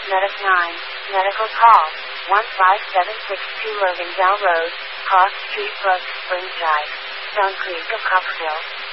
Medic 9, medical call, 15762 Logandale Road, Cross Street, Brooks Springs Drive, Stone Creek of Copperfield.